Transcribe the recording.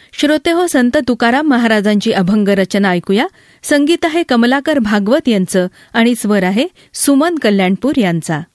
श्रोते हो, संत तुकाराम महाराजांची अभंग रचना ऐकूया. संगीत आहे कमलाकर भागवत यांचं आणि स्वर आहे सुमन कल्याणपूर यांचा.